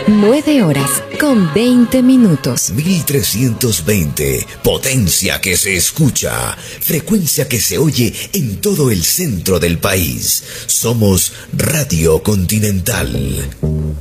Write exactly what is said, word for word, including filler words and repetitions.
Nueve horas con veinte minutos. mil trescientos veinte, potencia que se escucha, frecuencia que se oye en todo el centro del país. Somos Radio Continental.